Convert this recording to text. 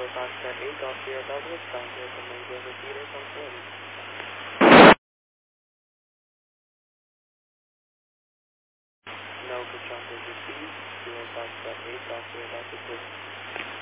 Foxtrot 8, Golf Sierra Douglas, ground 0 from Mango Theater, confirmed. No good jump is received, 0 Foxtrot 8, Golf Sierra Douglas.